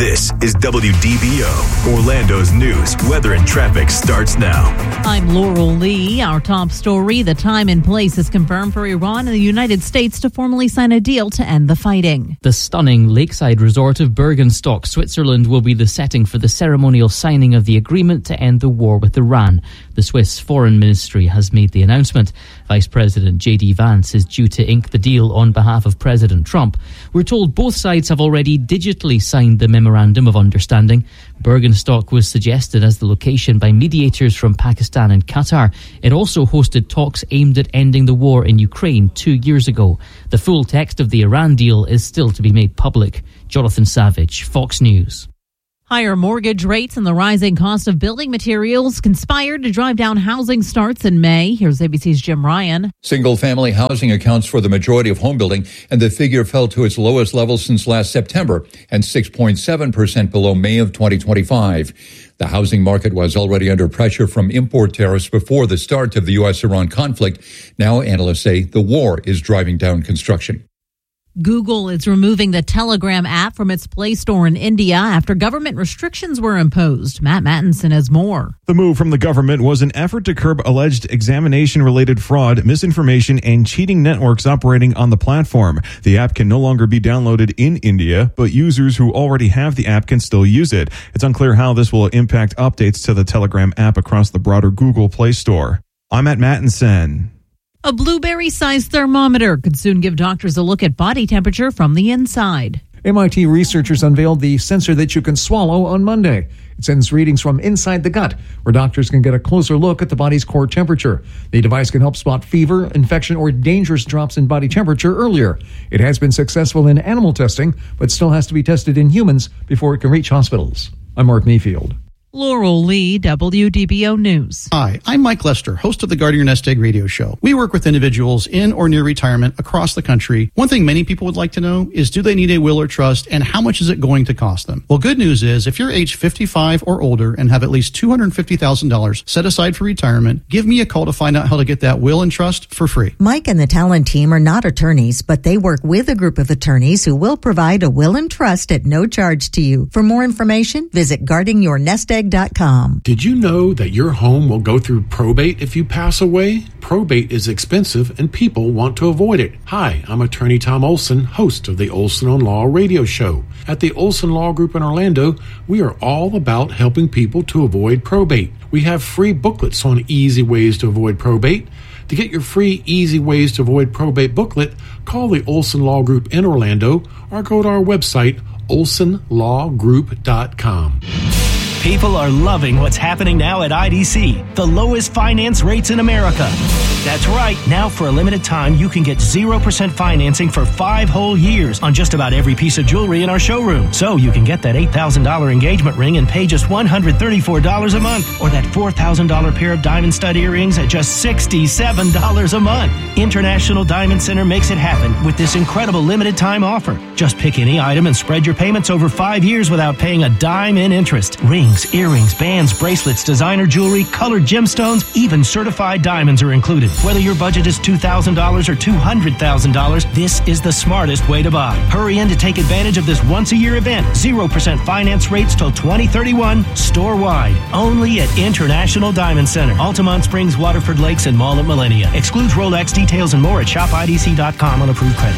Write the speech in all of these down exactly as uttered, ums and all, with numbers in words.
This is W D B O, Orlando's news, weather, and traffic starts now. I'm Laurel Lee. Our top story, the time and place is confirmed for Iran and the United States to formally sign a deal to end the fighting. The stunning lakeside resort of Bergenstock, Switzerland, will be the setting for the ceremonial signing of the agreement to end the war with Iran. The Swiss Foreign Ministry has made the announcement. Vice President J D Vance is due to ink the deal on behalf of President Trump. We're told both sides have already digitally signed the Memorandum of Understanding. Bergenstock was suggested as the location by mediators from Pakistan and Qatar. It also hosted talks aimed at ending the war in Ukraine two years ago. The full text of the Iran deal is still to be made public. Jonathan Savage, Fox News. Higher mortgage rates and the rising cost of building materials conspired to drive down housing starts in May. Here's A B C's Jim Ryan. Single-family housing accounts for the majority of home building, and the figure fell to its lowest level since last September and six point seven percent below May of twenty twenty-five. The housing market was already under pressure from import tariffs before the start of the U S Iran conflict. Now analysts say the war is driving down construction. Google is removing the Telegram app from its Play Store in India after government restrictions were imposed. Matt Mattinson has more. The move from the government was an effort to curb alleged examination-related fraud, misinformation, and cheating networks operating on the platform. The app can no longer be downloaded in India, but users who already have the app can still use it. It's unclear how this will impact updates to the Telegram app across the broader Google Play Store. I'm Matt Mattinson. A blueberry-sized thermometer could soon give doctors a look at body temperature from the inside. M I T researchers unveiled the sensor that you can swallow on Monday. It sends readings from inside the gut, where doctors can get a closer look at the body's core temperature. The device can help spot fever, infection, or dangerous drops in body temperature earlier. It has been successful in animal testing, but still has to be tested in humans before it can reach hospitals. I'm Mark Mayfield. Laurel Lee, W D B O News. Hi, I'm Mike Lester, host of the Guard Your Nest Egg radio show. We work with individuals in or near retirement across the country. One thing many people would like to know is, do they need a will or trust, and how much is it going to cost them? Well, good news is, if you're age fifty-five or older and have at least two hundred fifty thousand dollars set aside for retirement, give me a call to find out how to get that will and trust for free. Mike and the Talent team are not attorneys, but they work with a group of attorneys who will provide a will and trust at no charge to you. For more information, visit guarding your nest egg dot com. Did you know that your home will go through probate if you pass away? Probate is expensive and people want to avoid it. Hi, I'm attorney Tom Olson, host of the Olson on Law radio show. At the Olson Law Group in Orlando, we are all about helping people to avoid probate. We have free booklets on easy ways to avoid probate. To get your free Easy Ways to Avoid Probate booklet, call the Olson Law Group in Orlando or go to our website, olson law group dot com. People are loving what's happening now at I D C, the lowest finance rates in America. That's right. Now, for a limited time, you can get zero percent financing for five whole years on just about every piece of jewelry in our showroom. So you can get that eight thousand dollars engagement ring and pay just one hundred thirty-four dollars a month, or that four thousand dollars pair of diamond stud earrings at just sixty-seven dollars a month. International Diamond Center makes it happen with this incredible limited time offer. Just pick any item and spread your payments over five years without paying a dime in interest. Rings, earrings, bands, bracelets, designer jewelry, colored gemstones, even certified diamonds are included. Whether your budget is two thousand dollars or two hundred thousand dollars, this is the smartest way to buy. Hurry in to take advantage of this once-a-year event. zero percent finance rates till twenty thirty-one, store-wide. Only at International Diamond Center, Altamont Springs, Waterford Lakes, and Mall at Millennia. Excludes Rolex. Details and more at shop I D C dot com on approved credit.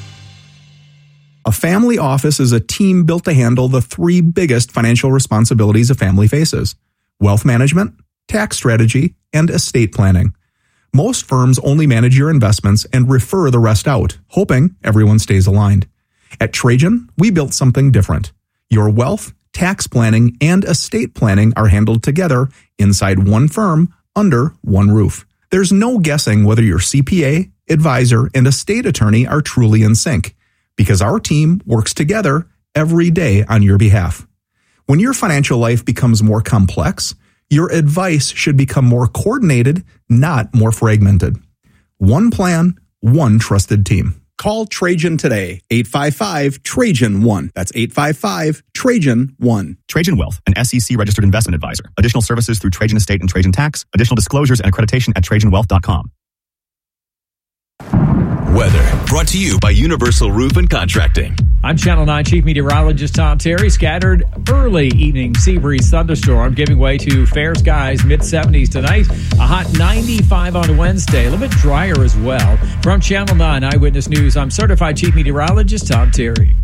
A family office is a team built to handle the three biggest financial responsibilities a family faces: wealth management, tax strategy, and estate planning. Most firms only manage your investments and refer the rest out, hoping everyone stays aligned. At Trajan, we built something different. Your wealth, tax planning, and estate planning are handled together inside one firm under one roof. There's no guessing whether your C P A, advisor, and estate attorney are truly in sync, because our team works together every day on your behalf. When your financial life becomes more complex, your advice should become more coordinated, not more fragmented. One plan, one trusted team. Call Trajan today, eight five five, Trajan one. That's eight five five, Trajan one. Trajan Wealth, an S E C-registered investment advisor. Additional services through Trajan Estate and Trajan Tax. Additional disclosures and accreditation at trajan wealth dot com. Weather brought to you by Universal Roof and Contracting. I'm Channel nine Chief Meteorologist Tom Terry. Scattered early evening sea breeze thunderstorm giving way to fair skies, mid seventies tonight. A hot ninety-five on Wednesday. A little bit drier as well. From Channel nine Eyewitness News, I'm Certified Chief Meteorologist Tom Terry.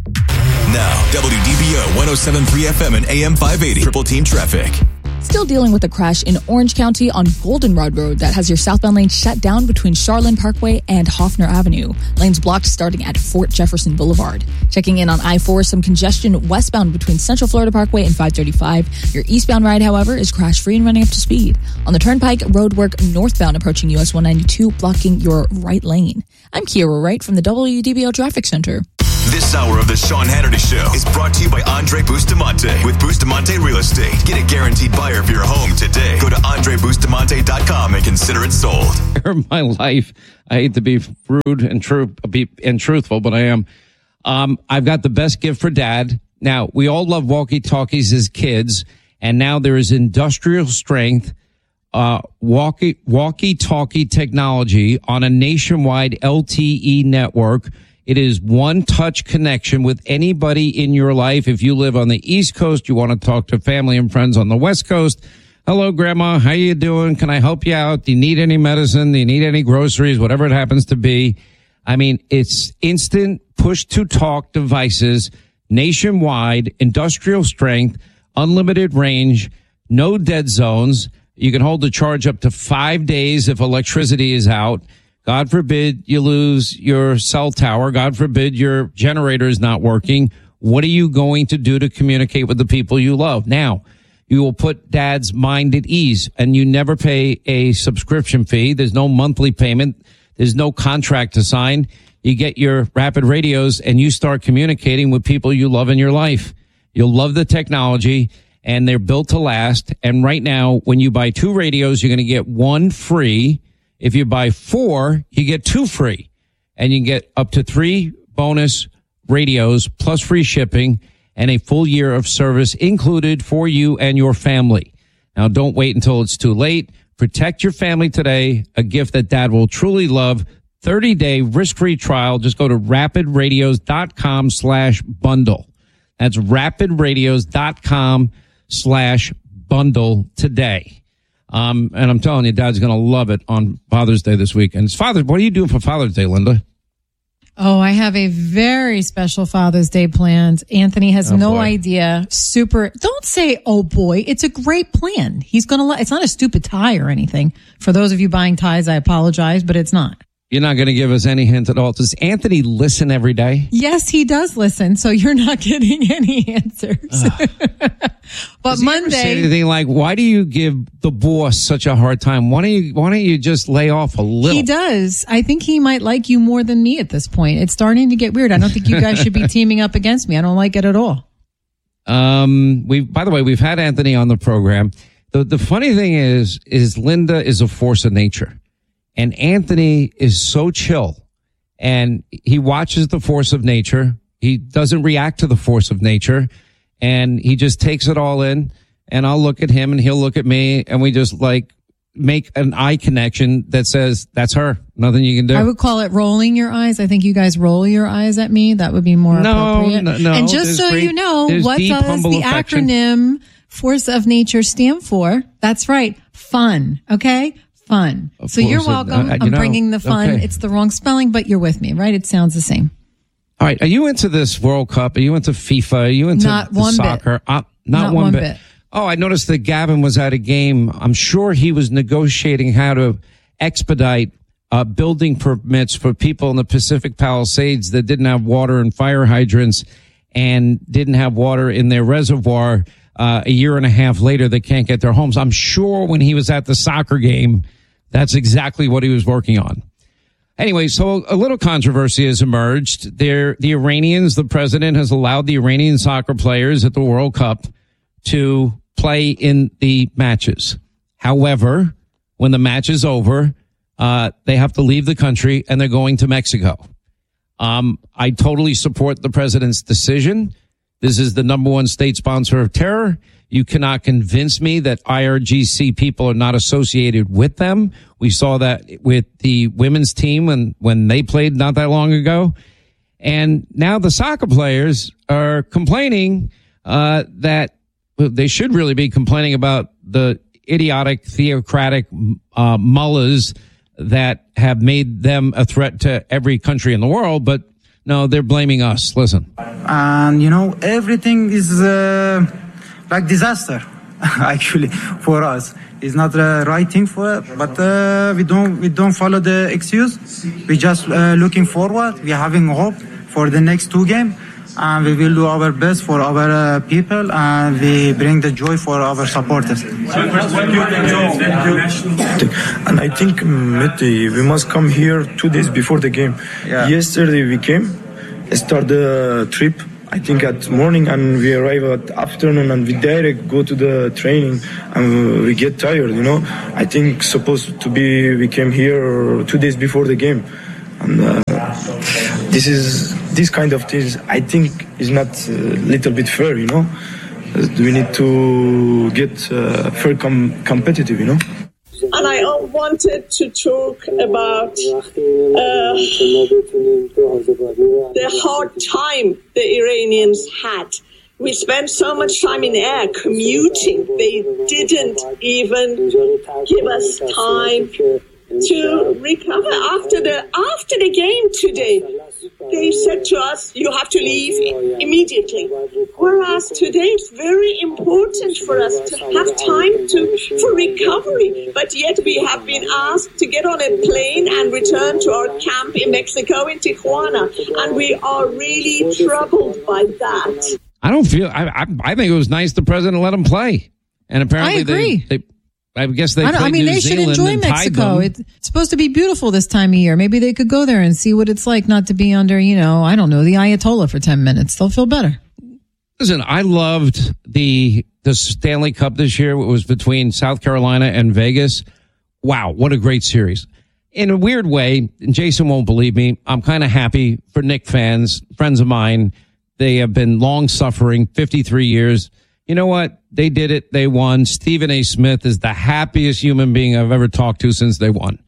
Now, W D B O one oh seven point three F M and A M five eighty. Triple Team Traffic. Still dealing with a crash in Orange County on Goldenrod Road that has your southbound lane shut down between Charlene Parkway and Hoffner Avenue. Lanes blocked starting at Fort Jefferson Boulevard. Checking in on I four, some congestion westbound between Central Florida Parkway and five thirty-five. Your eastbound ride, however, is crash-free and running up to speed. On the Turnpike, road work northbound approaching U S one ninety-two, blocking your right lane. I'm Kiera Wright from the W D B O Traffic Center. This hour of the Sean Hannity Show is brought to you by Andre Bustamante with Bustamante Real Estate. Get a guaranteed buyer for your home today. Go to andre bustamante dot com and consider it sold. My life, I hate to be rude and true be and truthful, but I am. Um, I've got the best gift for Dad. Now, we all love walkie-talkies as kids, and now there is industrial strength uh walkie walkie-talkie technology on a nationwide L T E network. It is one-touch connection with anybody in your life. If you live on the East Coast, you want to talk to family and friends on the West Coast. Hello, Grandma. How you doing? Can I help you out? Do you need any medicine? Do you need any groceries? Whatever it happens to be. I mean, it's instant push-to-talk devices, nationwide, industrial strength, unlimited range, no dead zones. You can hold the charge up to five days if electricity is out. God forbid you lose your cell tower. God forbid your generator is not working. What are you going to do to communicate with the people you love? Now, you will put Dad's mind at ease, and you never pay a subscription fee. There's no monthly payment. There's no contract to sign. You get your rapid radios, and you start communicating with people you love in your life. You'll love the technology, and they're built to last. And right now, when you buy two radios, you're going to get one free. If you buy four, you get two free, and you can get up to three bonus radios plus free shipping and a full year of service included for you and your family. Now, don't wait until it's too late. Protect your family today, a gift that Dad will truly love. thirty-day risk-free trial. Just go to rapid radios dot com slash bundle. That's rapid radios dot com slash bundle today. Um, and I'm telling you, Dad's going to love it on Father's Day this week. And it's Father's, what are you doing for Father's Day, Linda? Oh, I have a very special Father's Day planned. Anthony has oh, no boy. idea. Super. Don't say, oh boy. It's a great plan. He's going to, it's not a stupid tie or anything. For those of you buying ties, I apologize, but it's not. You're not going to give us any hint at all. Does Anthony listen every day? Yes, he does listen. So you're not getting any answers. But Does he Monday, ever say anything like, "Why do you give the boss such a hard time? Why don't you? Why don't you just lay off a little?" He does. I think he might like you more than me at this point. It's starting to get weird. I don't think you guys should be teaming up against me. I don't like it at all. Um, we. By the way, we've had Anthony on the program. The the funny thing is, is Linda is a force of nature. And Anthony is so chill, and he watches the force of nature. He doesn't react to the force of nature, and he just takes it all in. And I'll look at him and he'll look at me, and we just like make an eye connection that says, that's her. Nothing you can do. I would call it rolling your eyes. I think you guys roll your eyes at me. That would be more no, appropriate. No, no. And just so great, you know, what deep, does the affection. acronym Force of Nature stand for? That's right. Fun. Okay? Fun. Of so you're course, welcome. uh, you I'm know, bringing the fun. okay. It's the wrong spelling, but you're with me, right? It sounds the same. All right. Are you into this World Cup? Are you into FIFA? Are you into Not the one soccer? bit. Uh, not, Not one, one bit. bit. Oh, I noticed that Gavin was at a game. I'm sure he was negotiating how to expedite uh, building permits for people in the Pacific Palisades that didn't have water and fire hydrants and didn't have water in their reservoir. Uh, a year and a half later, they can't get their homes. I'm sure when he was at the soccer game, that's exactly what he was working on. Anyway, so a little controversy has emerged. There, the Iranians, the president has allowed the Iranian soccer players at the World Cup to play in the matches. However, when the match is over, uh, they have to leave the country and they're going to Mexico. Um, I totally support the president's decision. This is the number one state sponsor of terror. You cannot convince me that I R G C people are not associated with them. We saw that with the women's team when, when they played not that long ago. And now the soccer players are complaining uh, that they should really be complaining about the idiotic, theocratic uh, mullahs that have made them a threat to every country in the world. But no, they're blaming us. Listen. And, you know, everything is uh, like disaster, actually, for us. It's not the right thing for it, but uh, we don't we don't follow the excuse. We just uh, looking forward. We're having hope for the next two games, and we will do our best for our uh, people, and we bring the joy for our supporters. And I think, Mete, we must come here two days before the game. Yeah. Yesterday we came, start the trip, I think at morning, and we arrive at afternoon, and we direct go to the training, and we get tired, you know. I think supposed to be, we came here two days before the game. And uh, this is, this kind of things, I think, is not a little bit fair, you know. We need to get uh, fair com- competitive, you know. And I wanted to talk about uh, the hard time the Iranians had. We spent so much time in air commuting. They didn't even give us time to recover after the after the game today. They said to us, you have to leave immediately. Whereas today it's very important for us to have time to for recovery. But yet we have been asked to get on a plane and return to our camp in Mexico, in Tijuana. And we are really troubled by that. I don't feel, I, I, I think it was nice the president let them play. And apparently I agree. they, they I guess they I, I mean, New they Zealand should enjoy Mexico. It's supposed to be beautiful this time of year. Maybe they could go there and see what it's like not to be under, you know, I don't know, the Ayatollah for ten minutes. They'll feel better. Listen, I loved the the Stanley Cup this year. It was between South Carolina and Vegas. Wow, what a great series. In a weird way, and Jason won't believe me, I'm kind of happy for Knick fans, friends of mine. They have been long-suffering, fifty-three years. You know what? They did it. They won. Stephen A. Smith is the happiest human being I've ever talked to since they won.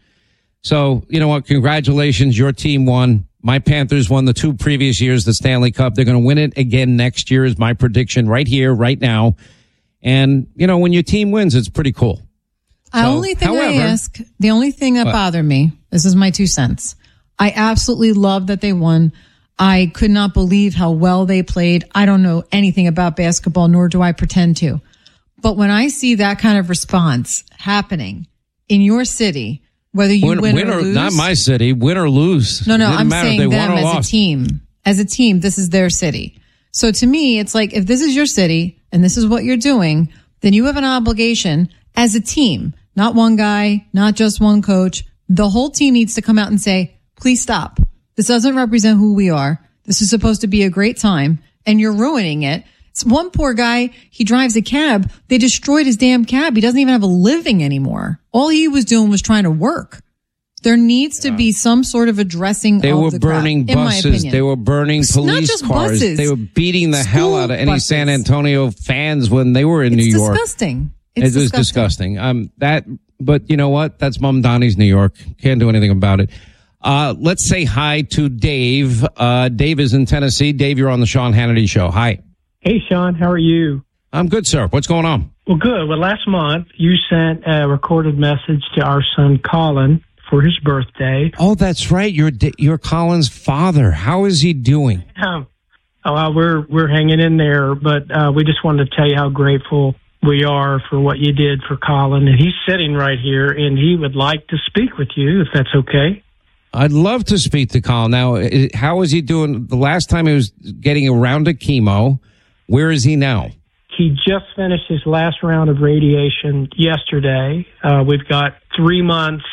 So, you know what? Congratulations. Your team won. My Panthers won the two previous years, the Stanley Cup. They're going to win it again next year is my prediction right here, right now. And, you know, when your team wins, it's pretty cool. The So, only thing however, I ask, the only thing that What? bothered me, this is my two cents. I absolutely love that they won. I could not believe how well they played. I don't know anything about basketball, nor do I pretend to. But when I see that kind of response happening in your city, whether you win, win or, or lose. not my city, win or lose. No, no, Didn't I'm matter if saying they them won or as lost. a team. As a team, this is their city. So to me, it's like, if this is your city and this is what you're doing, then you have an obligation as a team, not one guy, not just one coach. The whole team needs to come out and say, please stop. This doesn't represent who we are. This is supposed to be a great time, and you're ruining it. It's one poor guy, he drives a cab. They destroyed his damn cab. He doesn't even have a living anymore. All he was doing was trying to work. There needs to be some sort of addressing They of were the crowd, burning in my buses. opinion. They were burning It's not police just cars. buses. They were beating the hell School out of any buses. San Antonio fans when they were in It's New York. disgusting. It's it was disgusting. Um, that, but you know what? That's Mom Donnie's New York. Can't do anything about it. Uh, let's say hi to Dave. Uh, Dave is in Tennessee. Dave, you're on the Sean Hannity Show. Hi. Hey, Sean, how are you? I'm good, sir. What's going on? Well, good. Well, last month you sent a recorded message to our son Colin for his birthday. Oh, that's right. You're you're Colin's father. How is he doing? Um, oh, well, we're we're hanging in there, but uh, we just wanted to tell you how grateful we are for what you did for Colin. And he's sitting right here, and he would like to speak with you, if that's okay. I'd love to speak to Colin. Now, i- how is he doing? The last time he was getting a round of chemo, where is he now? He just finished his last round of radiation yesterday. Uh, we've got three months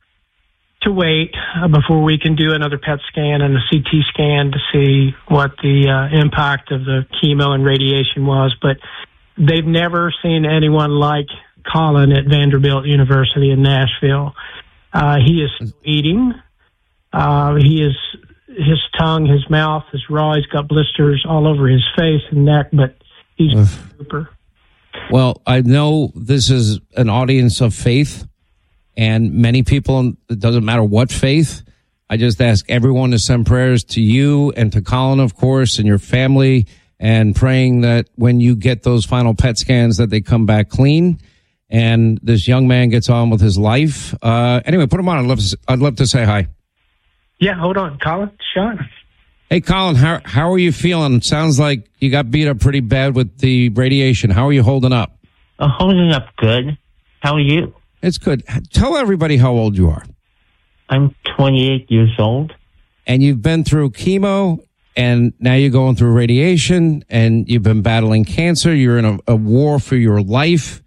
to wait uh, before we can do another P E T scan and a C T scan to see what the uh, impact of the chemo and radiation was. But they've never seen anyone like Colin at Vanderbilt University in Nashville. Uh, he is eating. Uh, he is, his tongue, his mouth is raw. He's got blisters all over his face and neck, but he's super. Well, I know this is an audience of faith, and many people, it doesn't matter what faith. I just ask everyone to send prayers to you and to Colin, of course, and your family, and praying that when you get those final P E T scans that they come back clean and this young man gets on with his life. Uh, anyway, put him on. I'd love to, I'd love to say hi. Yeah, hold on. Colin, Sean. Hey, Colin, how how are you feeling? Sounds like you got beat up pretty bad with the radiation. How are you holding up? I'm holding up good. How are you? It's good. Tell everybody how old you are. I'm twenty-eight years old. And you've been through chemo, and now you're going through radiation, and you've been battling cancer. You're in a, a war for your life.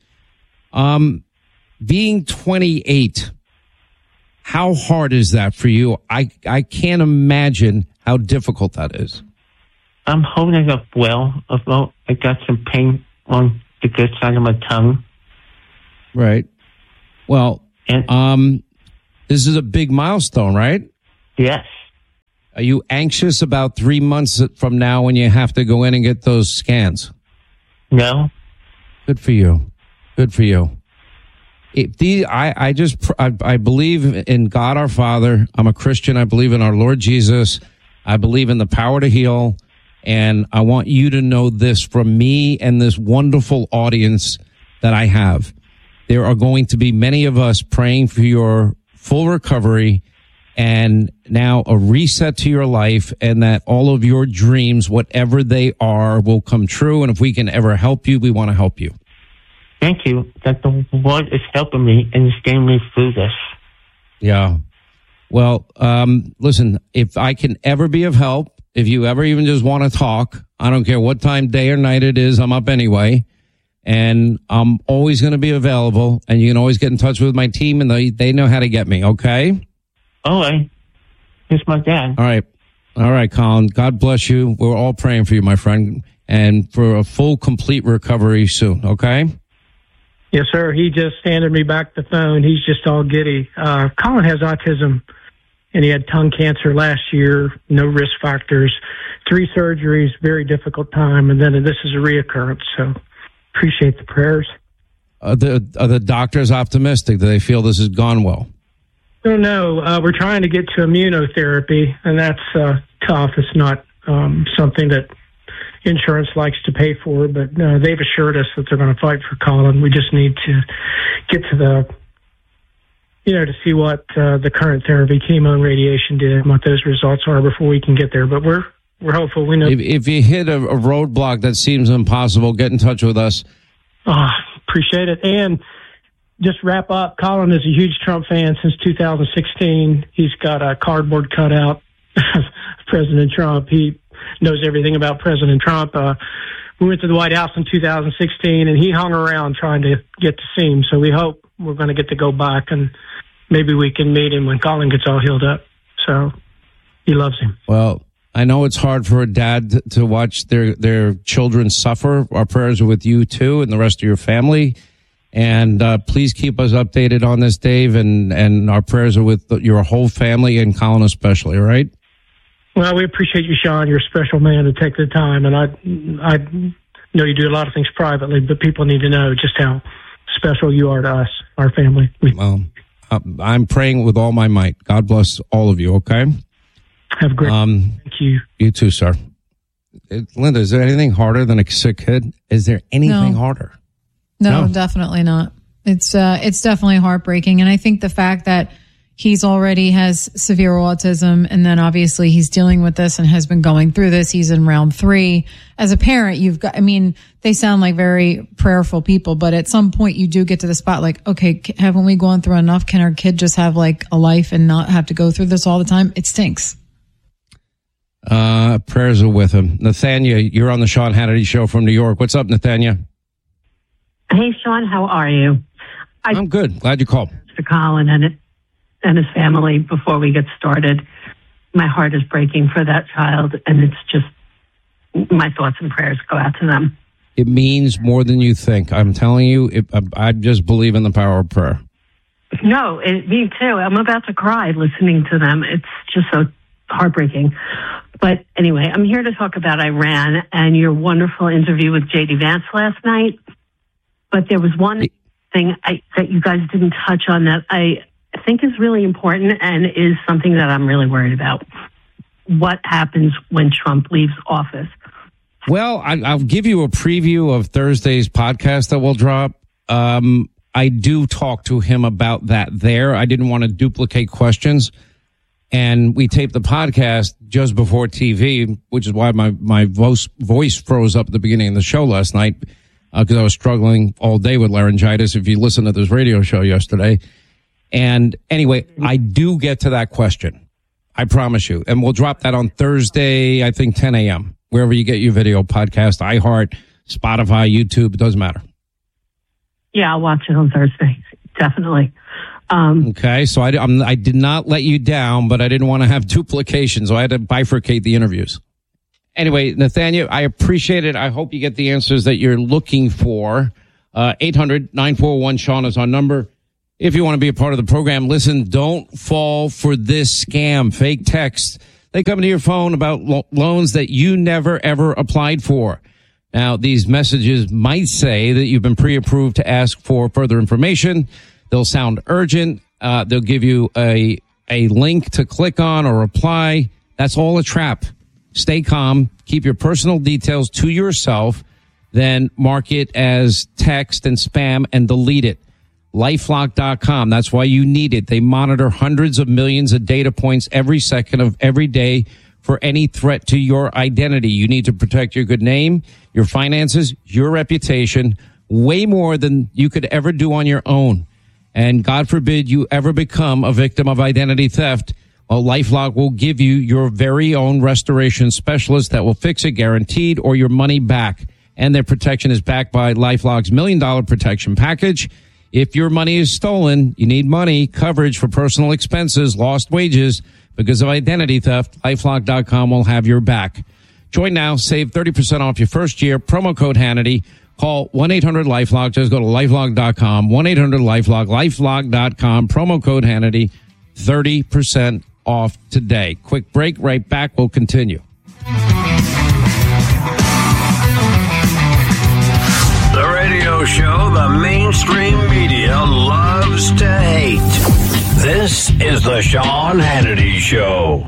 Um, being twenty-eight, how hard is that for you? I, I can't imagine how difficult that is. I'm holding up well. Although I got some pain on the good side of my tongue. Right. Well, and, um, this is a big milestone, right? Yes. Are you anxious about three months from now when you have to go in and get those scans? No. Good for you. Good for you. If the, I, I just, I, I believe in God our Father. I'm a Christian. I believe in our Lord Jesus. I believe in the power to heal. And I want you to know this from me and this wonderful audience that I have. There are going to be many of us praying for your full recovery and now a reset to your life, and that all of your dreams, whatever they are, will come true. And if we can ever help you, we want to help you. Thank you. That the Lord is helping me and is getting me through this. Yeah. Well, um, listen, if I can ever be of help, if you ever even just want to talk, I don't care what time, day or night it is, I'm up anyway. And I'm always going to be available, and you can always get in touch with my team, and they, they know how to get me, okay? All right. Here's my dad. All right. All right, Colin. God bless you. We're all praying for you, my friend, and for a full, complete recovery soon, okay? Yes, sir. He just handed me back the phone. He's just all giddy. Uh, Colin has autism, and he had tongue cancer last year, no risk factors, three surgeries, very difficult time, and then this is a reoccurrence, so appreciate the prayers. Are the, are the doctors optimistic? Do they feel this has gone well? Oh, no. Uh, we're trying to get to immunotherapy, and that's uh, tough. It's not um, something that insurance likes to pay for, but uh, they've assured us that they're going to fight for Colin. We just need to get to the, you know, to see what uh, the current therapy, chemo and radiation did, and what those results are before we can get there. But we're we're hopeful. We know if, if you hit a, a roadblock that seems impossible, get in touch with us. Oh, appreciate it. And just wrap up, Colin is a huge Trump fan since two thousand sixteen. He's got a cardboard cutout of President Trump. He knows everything about President Trump. Uh, we went to the White House in two thousand sixteen, and he hung around trying to get to see him. So we hope we're going to get to go back, and maybe we can meet him when Colin gets all healed up. So he loves him. Well, I know it's hard for a dad to watch their, their children suffer. Our prayers are with you, too, and the rest of your family. And uh, please keep us updated on this, Dave, and, and our prayers are with your whole family and Colin especially, all right? Well, we appreciate you, Sean. You're a special man to take the time. And I, I know you do a lot of things privately, but people need to know just how special you are to us, our family. We- well, I'm praying with all my might. God bless all of you, okay? Have a great um, Thank you. You too, sir. Linda, is there anything harder than a sick kid? Is there anything No. harder? No, No. definitely not. It's uh, it's definitely heartbreaking, and I think the fact that he's already has severe autism, and then obviously he's dealing with this and has been going through this. He's in round three. As a parent, you've got. I mean, they sound like very prayerful people, but at some point you do get to the spot like, okay, haven't we gone through enough? Can our kid just have like a life and not have to go through this all the time? It stinks. Uh, prayers are with him. Nathania, you're on the Sean Hannity Show from New York. What's up, Nathania? Hey, Sean, how are you? I, I'm good. Glad you called. For Colin and, and his family, before we get started, my heart is breaking for that child, and it's just my thoughts and prayers go out to them. It means more than you think. I'm telling you, it, I, I just believe in the power of prayer. No, it, me too. I'm about to cry listening to them. It's just so heartbreaking. But anyway, I'm here to talk about Iran and your wonderful interview with J D Vance last night. But there was one thing I, that you guys didn't touch on that I think is really important and is something that I'm really worried about. What happens when Trump leaves office? Well, I, I'll give you a preview of Thursday's podcast that we'll drop. Um, I do talk to him about that there. I didn't want to duplicate questions. And we taped the podcast just before T V, which is why my, my voice, voice froze up at the beginning of the show last night, because uh, I was struggling all day with laryngitis, if you listened to this radio show yesterday. And anyway, I do get to that question. I promise you. And we'll drop that on Thursday, I think ten a.m., wherever you get your video podcast, iHeart, Spotify, YouTube, it doesn't matter. Yeah, I'll watch it on Thursday. Definitely. Um, okay, so I, I'm, I did not let you down, but I didn't want to have duplication, so I had to bifurcate the interviews. Anyway, Nathaniel, I appreciate it. I hope you get the answers that you're looking for. Uh, eight hundred nine four one Sean is our number. If you want to be a part of the program, listen, don't fall for this scam, fake text. They come to your phone about lo- loans that you never, ever applied for. Now, these messages might say that you've been pre-approved to ask for further information. They'll sound urgent. Uh, they'll give you a, a link to click on or reply. That's all a trap. Stay calm. Keep your personal details to yourself. Then mark it as text and spam and delete it. LifeLock dot com. That's why you need it. They monitor hundreds of millions of data points every second of every day for any threat to your identity. You need to protect your good name, your finances, your reputation, way more than you could ever do on your own. And God forbid you ever become a victim of identity theft. Well, LifeLock will give you your very own restoration specialist that will fix it guaranteed or your money back. And their protection is backed by LifeLock's million dollar protection package. If your money is stolen, you need money, coverage for personal expenses, lost wages because of identity theft. LifeLock dot com will have your back. Join now. Save thirty percent off your first year. Promo code Hannity. Call one eight hundred LifeLock. Just go to LifeLock dot com. one eight hundred LifeLock. LifeLock dot com. Promo code Hannity. thirty percent off today. Quick break. Right back. We'll continue. The radio show the mainstream media loves to hate. This is the Sean Hannity Show.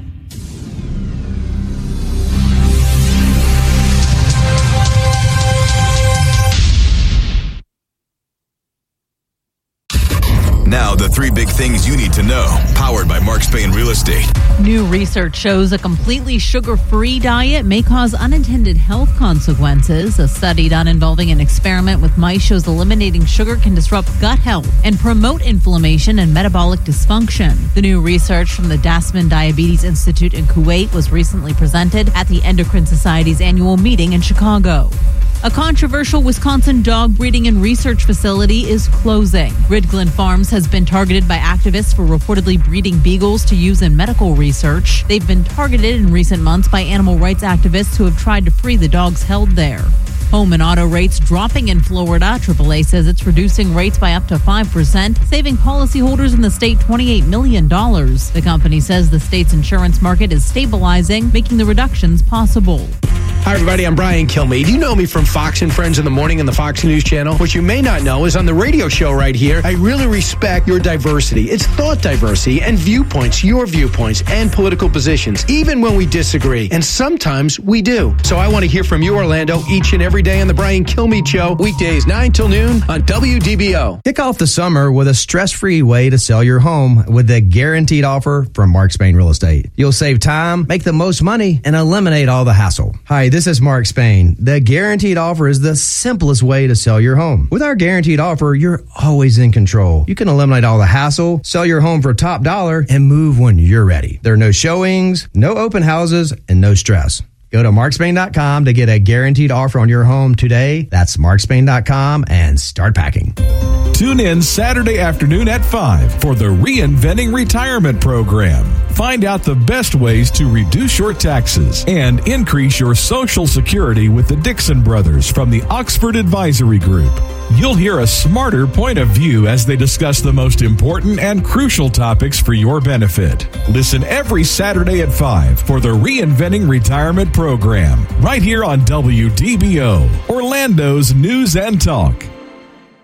Now, the three big things you need to know, powered by Mark Spain Real Estate. New research shows a completely sugar-free diet may cause unintended health consequences. A study done involving an experiment with mice shows eliminating sugar can disrupt gut health and promote inflammation and metabolic dysfunction. The new research from the Dasman Diabetes Institute in Kuwait was recently presented at the Endocrine Society's annual meeting in Chicago. A controversial Wisconsin dog breeding and research facility is closing. Ridgeland Farms has been targeted by activists for reportedly breeding beagles to use in medical research. They've been targeted in recent months by animal rights activists who have tried to free the dogs held there. Home and auto rates dropping in Florida. triple A says it's reducing rates by up to five percent, saving policyholders in the state twenty-eight million dollars. The company says the state's insurance market is stabilizing, making the reductions possible. Hi, everybody. I'm Brian Kilmeade. You know me from Fox and Friends in the Morning and the Fox News Channel. What you may not know is on the radio show right here, I really respect your diversity. It's thought diversity and viewpoints, your viewpoints and political positions, even when we disagree. And sometimes we do. So I want to hear from you, Orlando, each and every day on the Brian Kilmeade Show, weekdays nine till noon on W D B O. Kick off the summer with a stress-free way to sell your home with the guaranteed offer from Mark Spain Real Estate. You'll save time, make the most money, and eliminate all the hassle. Hi, this is Mark Spain. The guaranteed offer is the simplest way to sell your home. With our guaranteed offer, you're always in control. You can eliminate all the hassle, sell your home for top dollar, and move when you're ready. There are no showings, no open houses, and no stress. Go to mark spain dot com to get a guaranteed offer on your home today. That's mark spain dot com and start packing. Tune in Saturday afternoon at five for the Reinventing Retirement Program. Find out the best ways to reduce your taxes and increase your Social Security with the Dixon Brothers from the Oxford Advisory Group. You'll hear a smarter point of view as they discuss the most important and crucial topics for your benefit. Listen every Saturday at five for the Reinventing Retirement Program, right here on W D B O, Orlando's News and Talk.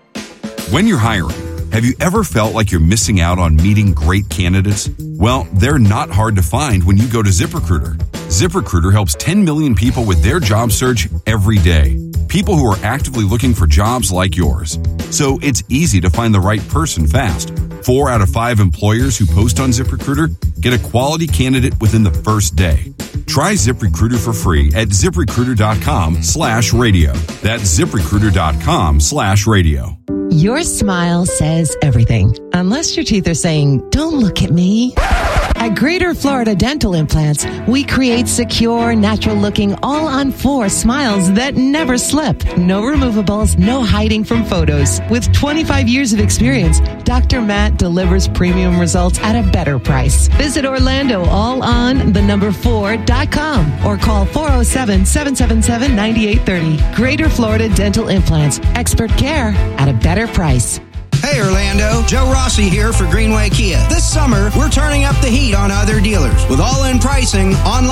When you're hiring, have you ever felt like you're missing out on meeting great candidates? Well, they're not hard to find when you go to ZipRecruiter. ZipRecruiter helps ten million people with their job search every day. People who are actively looking for jobs like yours. So it's easy to find the right person fast. Four out of five employers who post on ZipRecruiter get a quality candidate within the first day. Try ZipRecruiter for free at ZipRecruiter.com slash radio. That's ZipRecruiter.com slash radio. Your smile says everything, unless your teeth are saying, "Don't look at me." At Greater Florida Dental Implants, we create secure, natural-looking, all-on-four smiles that never slip. No removables, no hiding from photos. With twenty-five years of experience, Doctor Matt delivers premium results at a better price. Visit Orlando all on the number four dot com or call four oh seven, seven seven seven, nine eight three oh. Greater Florida Dental Implants. Expert care at a better price. Hey Orlando, Joe Rossi here for Greenway Kia. This summer, we're turning up the heat on other dealers with all-in pricing online.